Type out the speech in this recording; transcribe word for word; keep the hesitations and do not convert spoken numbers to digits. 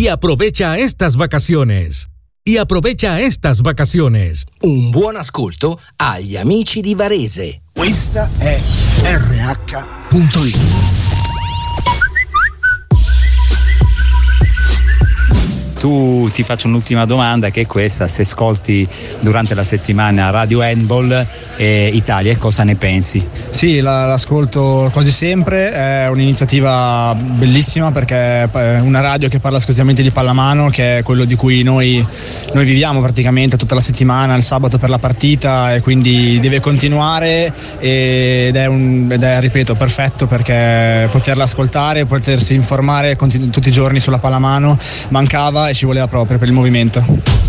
y aprovecha estas vacaciones. Y aprovecha estas vacaciones. Un buon ascolto agli amici di Varese. Questa è R H punto it. Tu ti faccio un'ultima domanda, che è questa: se ascolti durante la settimana Radio Handball eh, Italia, cosa ne pensi? Sì, la, l'ascolto quasi sempre, è un'iniziativa bellissima perché è una radio che parla esclusivamente di pallamano, che è quello di cui noi, noi viviamo praticamente tutta la settimana, il sabato per la partita, e quindi deve continuare ed è, un, ed è ripeto, perfetto, perché poterla ascoltare, potersi informare continu- tutti i giorni sulla pallamano mancava e ci voleva proprio per il movimento.